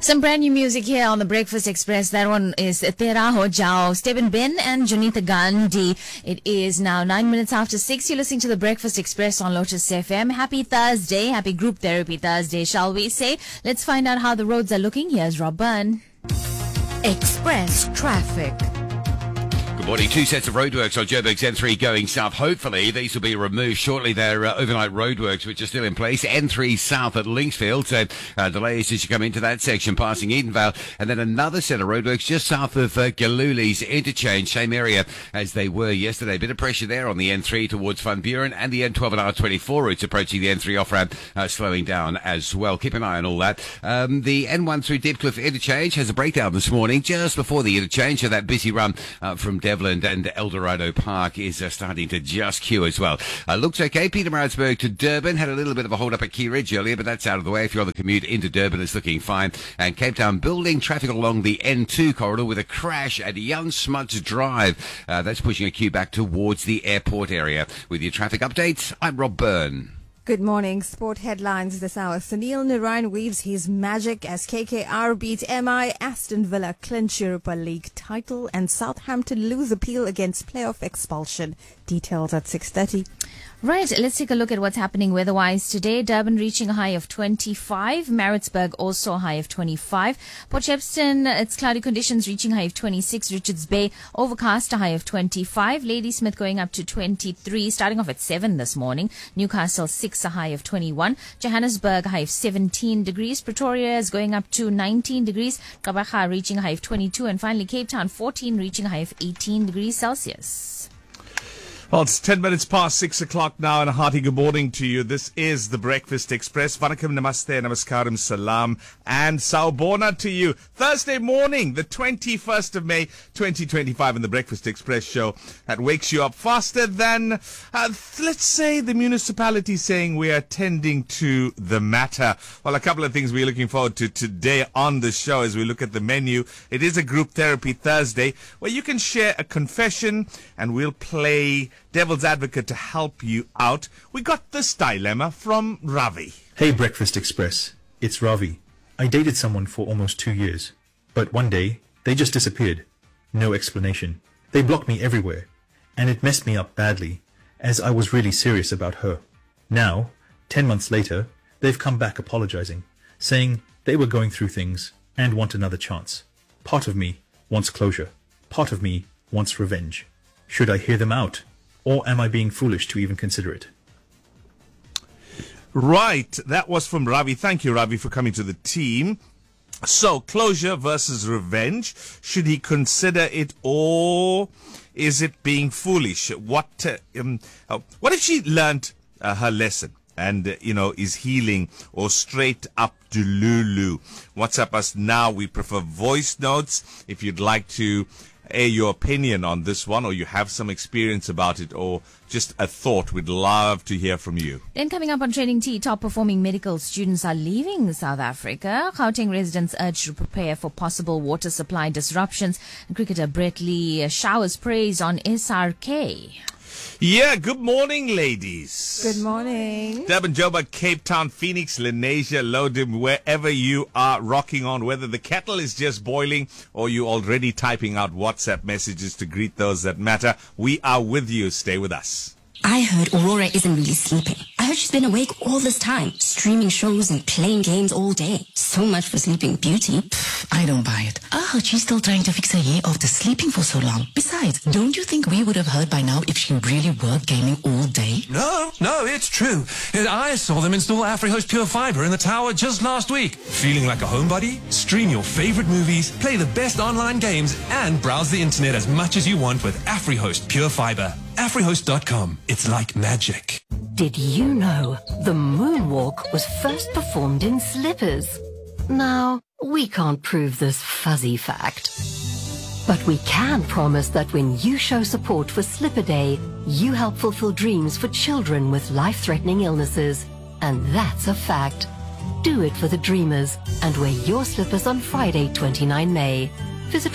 Some brand new music here on the Breakfast Express. That one is Tera Ho Jao, Stephen Ben and Janita Gandhi. It is now 9 minutes after 6. You're listening to the Breakfast Express on Lotus FM. Happy Thursday. Happy Group Therapy Thursday, shall we say. Let's find out how the roads are looking. Here's Rob Byrne. Express traffic. Good morning. Two sets of roadworks on Joburg's N3 going south. Hopefully, these will be removed shortly. They're overnight roadworks, which are still in place. N3 south at Linksfield. Delays as you come into that section, passing Edenvale. And then another set of roadworks just south of Galuli's interchange. Same area as they were yesterday. Bit of pressure there on the N3 towards Van Buren, and the N12 and R24 routes approaching the N3 off-ramp, slowing down as well. Keep an eye on all that. The N1 through Deepcliff interchange has a breakdown this morning just before the interchange. So that busy run from Devland and Eldorado Park is starting to just queue as well. Looks okay. Pietermaritzburg to Durban had a little bit of a hold up at Key Ridge earlier, but that's out of the way. If you're on the commute into Durban, it's looking fine. And Cape Town building traffic along the N2 corridor with a crash at Young Smuts Drive. That's pushing a queue back towards the airport area. With your traffic updates, I'm Rob Byrne. Good morning. Sport headlines this hour. Sunil Narayan weaves his magic as KKR beat MI, Aston Villa clinch Europa League title, and Southampton lose appeal against playoff expulsion. Details at 6:30. Right, let's take a look at what's happening weather-wise today. Durban reaching a high of 25. Maritzburg also a high of 25. Port Shepstone, it's cloudy conditions reaching a high of 26. Richards Bay, overcast, a high of 25. Ladysmith going up to 23, starting off at 7 this morning. Newcastle 6, a high of 21. Johannesburg, a high of 17 degrees. Pretoria is going up to 19 degrees. Gqeberha reaching a high of 22. And finally, Cape Town 14, reaching a high of 18 degrees Celsius. Well, it's 10 minutes past 6 o'clock now, and a hearty good morning to you. This is the Breakfast Express. Vanakkam, namaste, namaskaram, salam, and sawubona to you. Thursday morning, the 21st of May, 2025, in the Breakfast Express show that wakes you up faster than, let's say, the municipality saying we are tending to the matter. Well, a couple of things we're looking forward to today on the show as we look at the menu. It is a Group Therapy Thursday where you can share a confession and we'll play Devil's Advocate to help you out. We got this dilemma from Ravi. Hey Breakfast Express, it's Ravi. I dated someone for almost 2 years, but one day they just disappeared. No explanation. They blocked me everywhere, and it messed me up badly, as I was really serious about her. Now, 10 months later, they've come back apologizing, saying they were going through things and want another chance. Part of me wants closure. Part of me wants revenge. Should I hear them out? Or am I being foolish to even consider it? Right, that was from Ravi. Thank you, Ravi, for coming to the team. So, closure versus revenge. Should he consider it, or is it being foolish? What if she learnt her lesson and, is healing, or straight up to Lulu? WhatsApp us now. We prefer voice notes if you'd like to air your opinion on this one, or you have some experience about it, or just a thought. We'd love to hear from you. Then coming up on Training Tea, top performing medical students are leaving South Africa. Gauteng residents urged to prepare for possible water supply disruptions. And cricketer Brett Lee showers praise on SRK. Yeah, good morning, ladies. Good morning. Durban, Joburg, Cape Town, Phoenix, Lenasia, Lodim, wherever you are rocking on, whether the kettle is just boiling or you're already typing out WhatsApp messages to greet those that matter, we are with you. Stay with us. I heard Aurora isn't really sleeping. I heard she's been awake all this time, streaming shows and playing games all day. So much for Sleeping Beauty. I don't buy it. I heard she's still trying to fix her hair after sleeping for so long. Besides, don't you think we would have heard by now if she really worked gaming all day? No, it's true. I saw them install AfriHost Pure Fiber in the tower just last week. Feeling like a homebody? Stream your favorite movies, play the best online games, and browse the internet as much as you want with AfriHost Pure Fiber. AfriHost.com. It's like magic. Did you know the moonwalk was first performed in slippers? Now, we can't prove this fuzzy fact, but we can promise that when you show support for Slipper Day, you help fulfill dreams for children with life-threatening illnesses. And that's a fact. Do it for the dreamers and wear your slippers on Friday, 29 May. Visit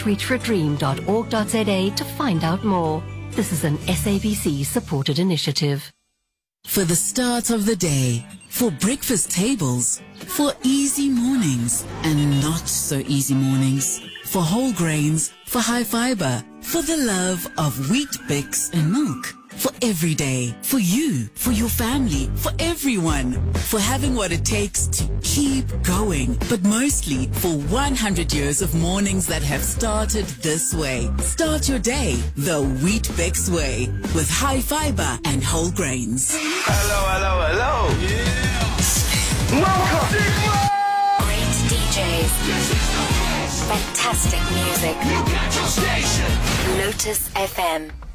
reachforadream.org.za to find out more. This is an SABC supported initiative. for the start of the day, for breakfast tables, for easy mornings and not so easy mornings, for whole grains, for high fiber, for the love of wheat, Bix and milk. For every day, for you, for your family, for everyone, for having what it takes to keep going, but mostly for 100 years of mornings that have started this way. Start your day the Wheat Bix way with high fiber and whole grains. Hello. Yeah. Welcome. Great DJs. Fantastic music. You got your station. Lotus FM.